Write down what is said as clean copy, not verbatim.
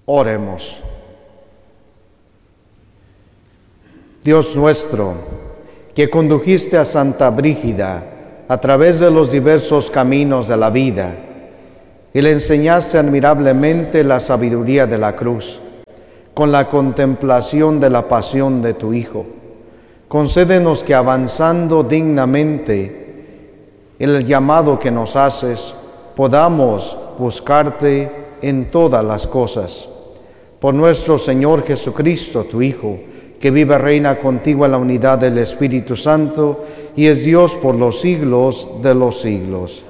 Oremos. Dios nuestro, que condujiste a Santa Brígida a través de los diversos caminos de la vida y le enseñaste admirablemente la sabiduría de la cruz, con la contemplación de la pasión de tu Hijo, concédenos que avanzando dignamente en el llamado que nos haces, podamos buscarte en todas las cosas. Por nuestro Señor Jesucristo, tu Hijo, que vive y reina contigo en la unidad del Espíritu Santo y es Dios por los siglos de los siglos.